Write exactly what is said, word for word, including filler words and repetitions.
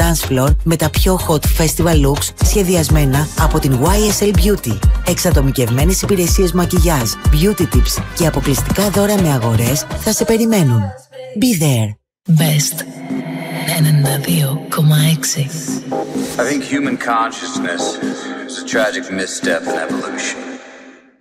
dance floor με τα πιο hot festival looks σχεδιασμένα από την γουάι ες ελ Beauty. Εξατομικευμένες υπηρεσίες μακιγιάζ, beauty tips και αποκλειστικά δώρα με αγορές θα σε περιμένουν. Be there. Best ενενήντα δύο κόμμα έξι. I think human consciousness is a tragic misstep in evolution.